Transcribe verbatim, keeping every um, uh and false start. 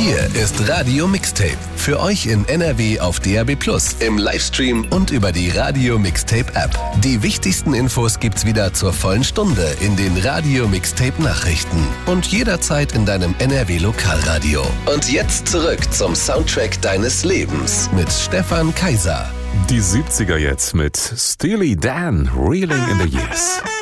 Hier ist Radio Mixtape. Für euch in N R W auf D A B plus, im Livestream und über die Radio Mixtape App. Die wichtigsten Infos gibt's wieder zur vollen Stunde in den Radio Mixtape Nachrichten und jederzeit in deinem N R W Lokalradio. Und jetzt zurück zum Soundtrack deines Lebens mit Stefan Kaiser. Die siebziger jetzt mit Steely Dan, Reeling in the Years.